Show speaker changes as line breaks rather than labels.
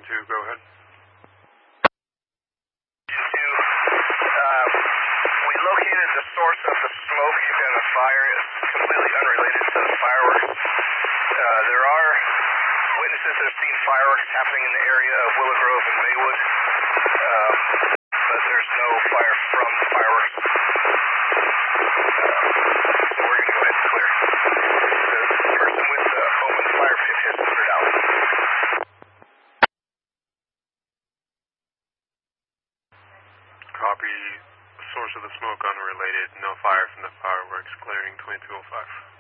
2, go ahead.
We located the source of the smoke and the fire. It's completely unrelated to the fireworks. There are witnesses that have seen fireworks happening in the area of Willow Grove and Maywood, but there's no fire from the fireworks. So we're going to go ahead and clear. The person with the open fire pit has cleared out.
Copy. Source of the smoke unrelated. No fire from the fireworks. Clearing 2205.